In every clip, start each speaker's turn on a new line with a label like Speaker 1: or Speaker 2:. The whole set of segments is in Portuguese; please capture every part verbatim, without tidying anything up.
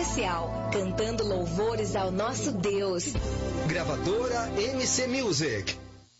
Speaker 1: especial, cantando louvores ao nosso Deus.
Speaker 2: Gravadora M C Music.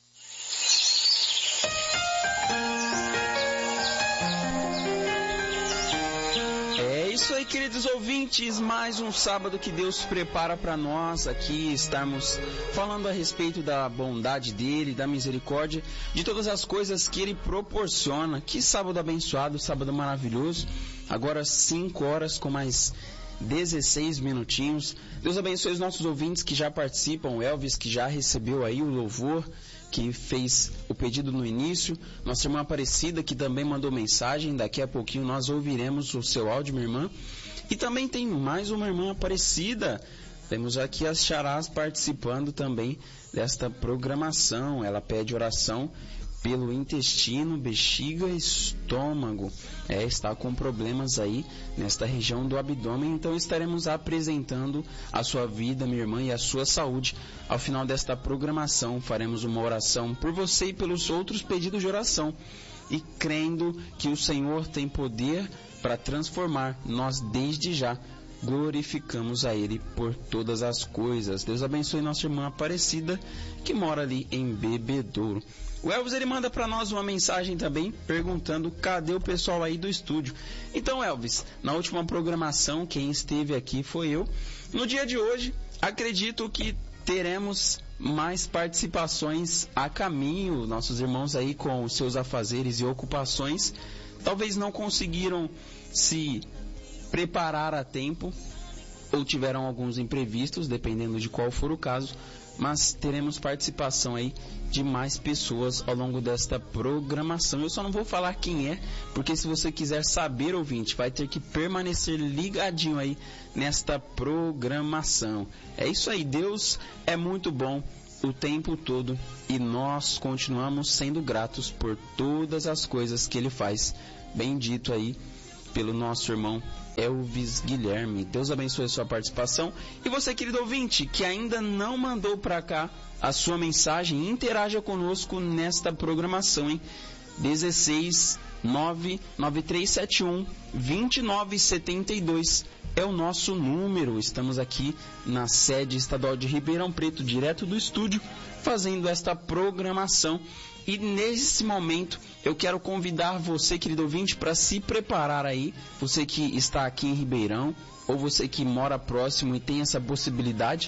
Speaker 3: É isso aí, queridos ouvintes, mais um sábado que Deus prepara para nós aqui estarmos falando a respeito da bondade dele, da misericórdia, de todas as coisas que ele proporciona. Que sábado abençoado, sábado maravilhoso. Agora cinco horas com mais dezesseis minutinhos. Deus abençoe os nossos ouvintes que já participam, o Elvis que já recebeu aí o louvor, que fez o pedido no início, nossa irmã Aparecida que também mandou mensagem, daqui a pouquinho nós ouviremos o seu áudio, minha irmã. E também tem mais uma irmã Aparecida, temos aqui as charás participando também desta programação. Ela pede oração pelo intestino, bexiga e estômago. É, está com problemas aí nesta região do abdômen, então estaremos apresentando a sua vida, minha irmã, e a sua saúde. Ao final desta programação, faremos uma oração por você e pelos outros pedidos de oração. E crendo que o Senhor tem poder para transformar, nós desde já glorificamos a Ele por todas as coisas. Deus abençoe nossa irmã Aparecida, que mora ali em Bebedouro. O Elvis, ele manda para nós uma mensagem também, perguntando cadê o pessoal aí do estúdio. Então, Elvis, na última programação, quem esteve aqui foi eu. No dia de hoje, acredito que teremos mais participações a caminho. Nossos irmãos aí com os seus afazeres e ocupações, talvez não conseguiram se preparar a tempo, ou tiveram alguns imprevistos, dependendo de qual for o caso, mas teremos participação aí de mais pessoas ao longo desta programação. Eu só não vou falar quem é, porque se você quiser saber, ouvinte, vai ter que permanecer ligadinho aí nesta programação. É isso aí, Deus é muito bom o tempo todo e nós continuamos sendo gratos por todas as coisas que Ele faz. Bendito aí pelo nosso irmão Elvis Guilherme. Deus abençoe a sua participação. E você, querido ouvinte, que ainda não mandou para cá a sua mensagem, interaja conosco nesta programação, hein? dezesseis nove nove três sete um dois nove sete dois é o nosso número. Estamos aqui na sede estadual de Ribeirão Preto, direto do estúdio, fazendo esta programação. E nesse momento eu quero convidar você, querido ouvinte, para se preparar aí. Você que está aqui em Ribeirão, ou você que mora próximo e tem essa possibilidade,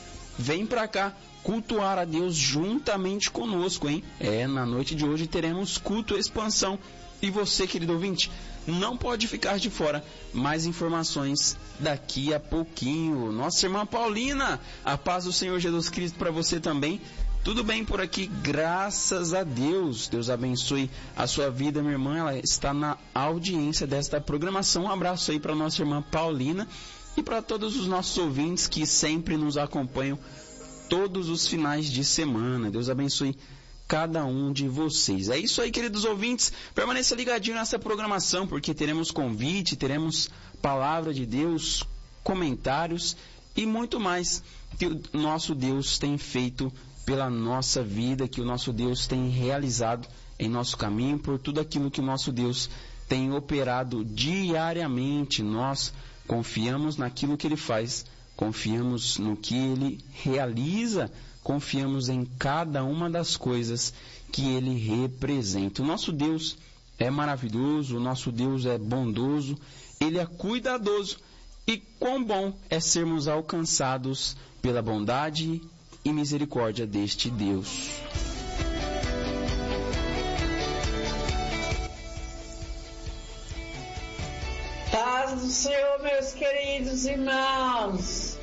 Speaker 3: vem para cá cultuar a Deus juntamente conosco, hein? É, na noite de hoje teremos culto expansão. E você, querido ouvinte, não pode ficar de fora. Mais informações daqui a pouquinho. Nossa irmã Paulina, a paz do Senhor Jesus Cristo para você também. Tudo bem por aqui, graças a Deus. Deus abençoe a sua vida, minha irmã. Ela está na audiência desta programação. Um abraço aí para nossa irmã Paulina e para todos os nossos ouvintes que sempre nos acompanham todos os finais de semana. Deus abençoe cada um de vocês. É isso aí, queridos ouvintes. Permaneça ligadinho nessa programação, porque teremos convite, teremos palavra de Deus, comentários e muito mais que o nosso Deus tem feito pela nossa vida, que o nosso Deus tem realizado em nosso caminho, por tudo aquilo que o nosso Deus tem operado diariamente. Nós confiamos naquilo que Ele faz, confiamos no que Ele realiza, confiamos em cada uma das coisas que Ele representa. O nosso Deus é maravilhoso, o nosso Deus é bondoso, Ele é cuidadoso, e quão bom é sermos alcançados pela bondade e misericórdia deste Deus.
Speaker 4: Paz do Senhor, meus queridos irmãos.